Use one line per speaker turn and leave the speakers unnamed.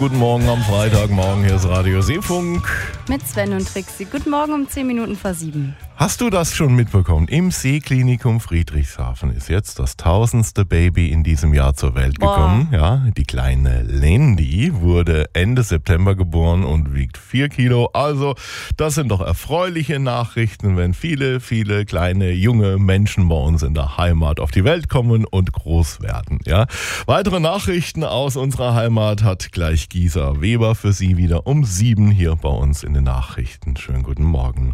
guten Morgen am Freitagmorgen. Hier ist Radio Seefunk.
Mit Sven und Trixi. Guten Morgen um 10 Minuten vor 7.
Hast du das schon mitbekommen? Im Seeklinikum Friedrichshafen ist jetzt das 1000. Baby in diesem Jahr zur Welt gekommen. Ja, die kleine Lendi wurde Ende September geboren und wiegt 4 Kilo. Also, das sind doch erfreuliche Nachrichten, wenn viele, viele kleine, junge Menschen bei uns in der Heimat auf die Welt kommen und groß werden. Ja, weitere Nachrichten aus unserer Heimat hat gleich Gisa Weber für Sie wieder um 7 hier bei uns in den Nachrichten. Schönen guten Morgen.